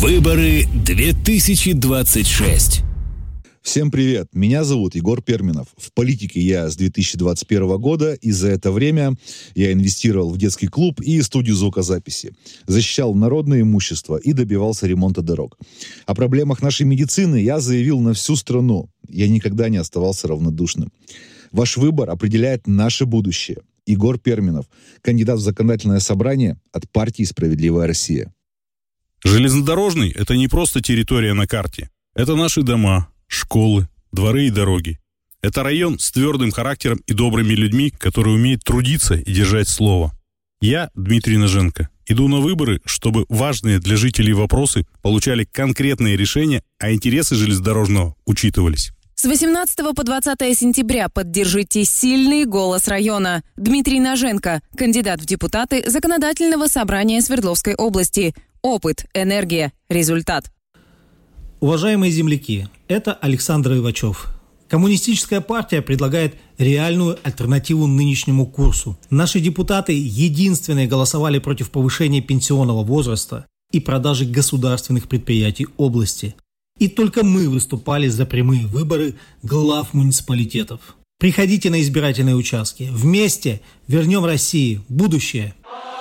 Выборы 2026. Всем привет, меня зовут Егор Перминов. В политике я с 2021 года, и за это время я инвестировал в детский клуб и студию звукозаписи, защищал народное имущество и добивался ремонта дорог. О проблемах нашей медицины я заявил на всю страну. Я никогда не оставался равнодушным. Ваш выбор определяет наше будущее. Егор Перминов, кандидат в законодательное собрание от партии «Справедливая Россия». Железнодорожный – это не просто территория на карте. Это наши дома, школы, дворы и дороги. Это район с твердым характером и добрыми людьми, которые умеют трудиться и держать слово. Я, Дмитрий Ноженко, иду на выборы, чтобы важные для жителей вопросы получали конкретные решения, а интересы железнодорожного учитывались. С 18 по 20 сентября поддержите сильный голос района. Дмитрий Ноженко, кандидат в депутаты Законодательного собрания Свердловской области. Опыт, энергия, результат. Уважаемые земляки, это Александр Ивачев. Коммунистическая партия предлагает реальную альтернативу нынешнему курсу. Наши депутаты единственные голосовали против повышения пенсионного возраста и продажи государственных предприятий области. И только мы выступали за прямые выборы глав муниципалитетов. Приходите на избирательные участки. Вместе вернем России будущее.